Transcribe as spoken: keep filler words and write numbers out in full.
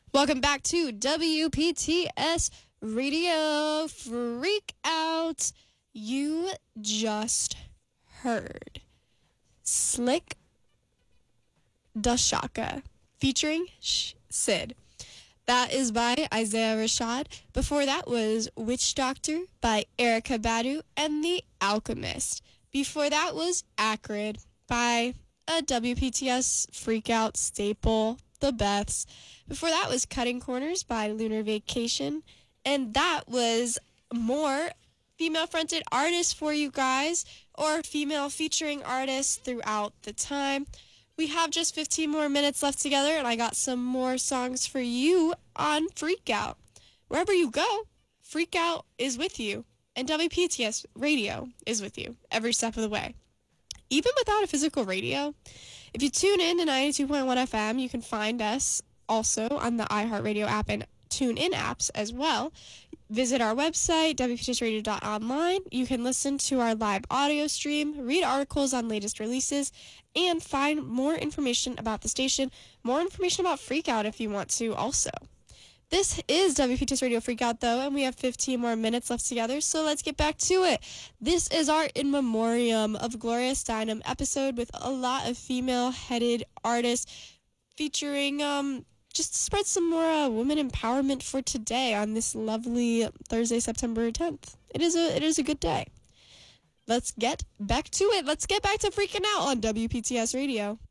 Welcome back to W P T S Radio Freak Out. You just heard Slick Da Shaka featuring Sh- Sid. That is by Isaiah Rashad. Before that was Witch Doctor by Erica Badu and The Alchemist. Before that was Acrid by a W P T S Freakout staple, The Beths. Before that was Cutting Corners by Lunar Vacation. And that was more female-fronted artists for you guys, or female featuring artists throughout the time. We have just fifteen more minutes left together, and I got some more songs for you on Freakout. Wherever you go, Freakout is with you, and W P T S Radio is with you every step of the way. Even without a physical radio, if you tune in to ninety-two point one F M, you can find us also on the iHeartRadio app and TuneIn apps as well. Visit our website, w p t s radio dot online. You can listen to our live audio stream, read articles on latest releases, and find more information about the station, more information about Freakout if you want to also. This is W P T S Radio Freakout, though, and we have fifteen more minutes left together, so let's get back to it. This is our In Memoriam of Gloria Steinem episode with a lot of female-headed artists featuring, um, just to spread some more uh, women empowerment for today on this lovely Thursday, September tenth. It is a, it is a good day. Let's get back to it. Let's get back to freaking out on W P T S Radio.